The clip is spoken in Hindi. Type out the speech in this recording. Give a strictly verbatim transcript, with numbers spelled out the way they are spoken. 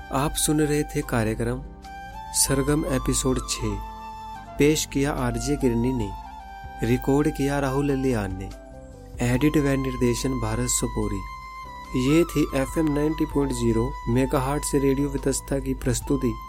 आप सुन रहे थे कार्यक्रम सरगम एपिसोड छः। पेश किया आरजे गिरनी ने, रिकॉर्ड किया राहुल लियान ने, एडिट व निर्देशन भारत सुपोरी। ये थी F M ninety point zero megahertz से रेडियो वितस्ता की प्रस्तुति